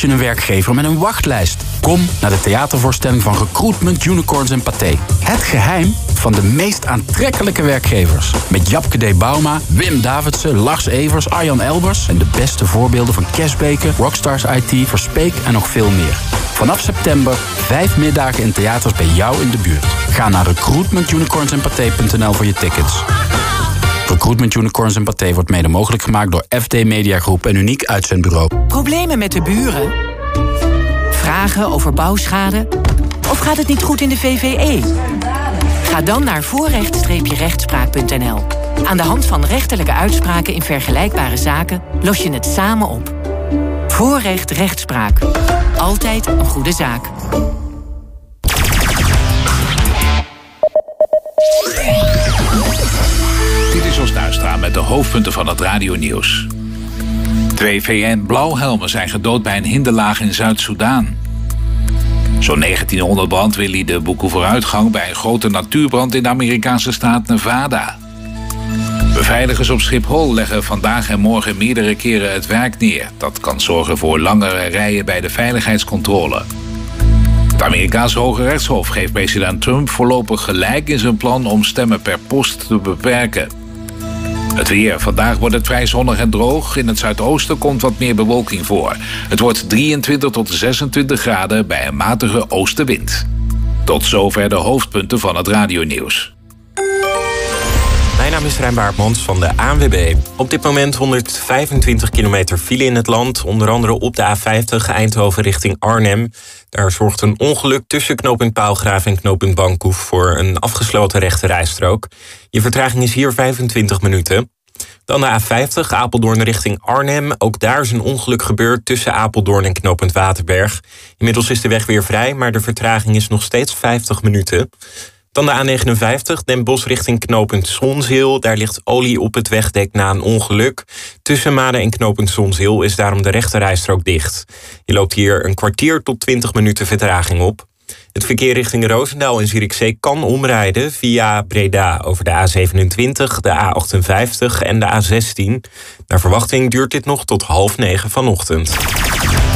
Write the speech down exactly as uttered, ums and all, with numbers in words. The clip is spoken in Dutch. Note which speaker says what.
Speaker 1: je een werkgever met een wachtlijst. Kom naar de theatervoorstelling van Recruitment, Unicorns en Pathé. Het geheim van de meest aantrekkelijke werkgevers. Met Japke D. Bauma, Wim Davidsen, Lars Evers, Arjan Elbers... en de beste voorbeelden van Kesbeke, Rockstars I T, Verspeek en nog veel meer. Vanaf september vijf middagen in theaters bij jou in de buurt. Ga naar recruitment unicorns en pathé punt n l voor je tickets. Recruitment Unicorns en Pathé wordt mede mogelijk gemaakt door F D Media Groep en Uniek Uitzendbureau.
Speaker 2: Problemen met de buren? Vragen over bouwschade? Of gaat het niet goed in de V V E? Ga dan naar voorrecht-rechtspraak punt n l. Aan de hand van rechterlijke uitspraken in vergelijkbare zaken los je het samen op. Voorrecht rechtspraak. Altijd een goede zaak.
Speaker 3: Dit is Jos Duistra met de hoofdpunten van het radionieuws. Twee V N-blauwhelmen zijn gedood bij een hinderlaag in Zuid-Soedan. Zo'n negentienhonderd brandweerlieden boeken vooruitgang bij een grote natuurbrand in de Amerikaanse staat Nevada. Beveiligers op Schiphol leggen vandaag en morgen meerdere keren het werk neer. Dat kan zorgen voor langere rijen bij de veiligheidscontrole. Het Amerikaanse Hoge Rechtshof geeft president Trump voorlopig gelijk in zijn plan om stemmen per post te beperken. Het weer. Vandaag wordt het vrij zonnig en droog. In het zuidoosten komt wat meer bewolking voor. Het wordt drieëntwintig tot zesentwintig graden bij een matige oostenwind. Tot zover de hoofdpunten van het radionieuws.
Speaker 4: Mijn naam is Rijn Baartmans van de A N W B. Op dit moment honderdvijfentwintig kilometer file in het land. Onder andere op de A vijftig Eindhoven richting Arnhem. Daar zorgt een ongeluk tussen knooppunt Paalgraaf en knooppunt Bankhoef voor een afgesloten rechte rijstrook. Je vertraging is hier vijfentwintig minuten. Dan de A vijftig Apeldoorn richting Arnhem. Ook daar is een ongeluk gebeurd tussen Apeldoorn en knooppunt Waterberg. Inmiddels is de weg weer vrij, maar de vertraging is nog steeds vijftig minuten. Dan de A negenenvijftig, Den Bosch richting knooppunt Zonzeel. Daar ligt olie op het wegdek na een ongeluk. Tussen Maden en knooppunt Zonzeel is daarom de rechte rijstrook dicht. Je loopt hier een kwartier tot twintig minuten vertraging op. Het verkeer richting Roosendaal en Zierikzee kan omrijden via Breda over de A zevenentwintig, de A achtenvijftig en de A zestien. Naar verwachting duurt dit nog tot half negen vanochtend.